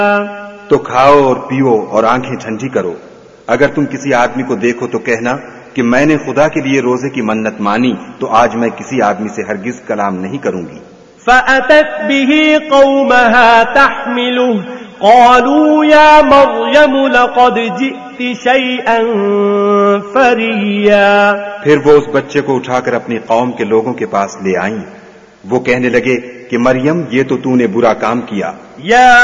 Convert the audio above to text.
तो खाओ और पियो और आंखें ठंडी करो। अगर तुम किसी आदमी को देखो तो कहना कि मैंने खुदा के लिए रोजे की मन्नत मानी, तो आज मैं किसी आदमी से हरगिज कलाम नहीं करूंगी। फअतत बिही कौमहा तहमिलुहु क़ालू या मरियम लक़द जिअति शैअन फ़रिय्या। फिर वो उस बच्चे को उठाकर अपनी कौम के लोगों के पास ले आईं। वो कहने लगे कि मरियम, ये तो तूने बुरा काम किया।